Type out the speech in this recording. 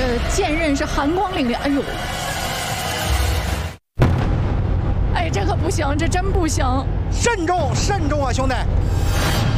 剑刃是寒光凛冽，哎呦！哎，这可不行，这真不行！ 慎重，慎重啊，兄弟！